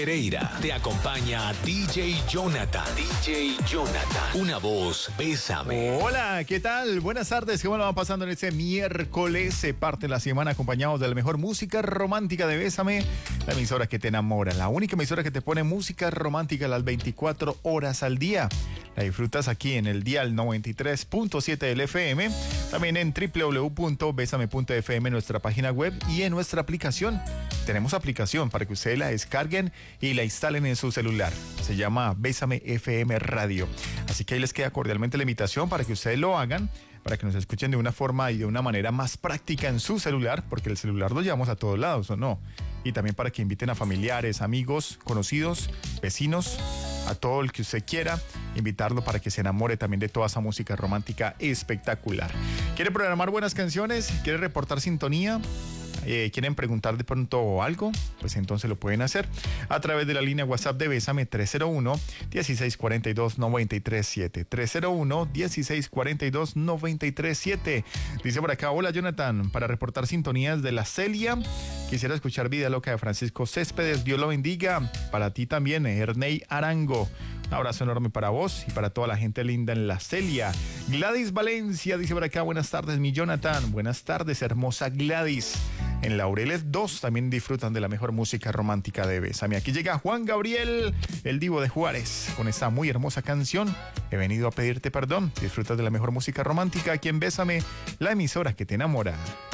Pereira. Te acompaña DJ Jonathan. DJ Jonathan. Una voz, bésame. Hola, ¿qué tal? Buenas tardes. ¿Cómo lo van pasando en este miércoles? Se parte la semana acompañados de la mejor música romántica de Bésame, la emisora que te enamora, la única emisora que te pone música romántica las 24 horas al día. La disfrutas aquí en el dial 93.7 del FM, también en www.besame.fm, nuestra página web, y en nuestra aplicación. Tenemos aplicación para que ustedes la descarguen y la instalen en su celular. Se llama Bésame FM Radio. Así que ahí les queda cordialmente la invitación para que ustedes lo hagan, para que nos escuchen de una forma y de una manera más práctica en su celular, porque el celular lo llevamos a todos lados, ¿o no? Y también para que inviten a familiares, amigos, conocidos, vecinos, a todo el que usted quiera, invitarlo para que se enamore también de toda esa música romántica espectacular. ¿Quiere programar buenas canciones? ¿Quiere reportar sintonía? ¿Quieren preguntar de pronto algo? Pues entonces lo pueden hacer a través de la línea WhatsApp de Bésame 301-1642-937. 301-1642-937. Dice por acá: hola Jonathan, para reportar sintonías de La Celia, quisiera escuchar Vida Loca de Francisco Céspedes. Dios lo bendiga. Para ti también, Ernei Arango. Un abrazo enorme para vos y para toda la gente linda en La Celia. Gladys Valencia dice por acá: buenas tardes, mi Jonathan. Buenas tardes, hermosa Gladys. En Laureles 2 también disfrutan de la mejor música romántica de Bésame. Aquí llega Juan Gabriel, el divo de Juárez, con esta muy hermosa canción. He venido a pedirte perdón. Disfrutas de la mejor música romántica aquí en Bésame, la emisora que te enamora.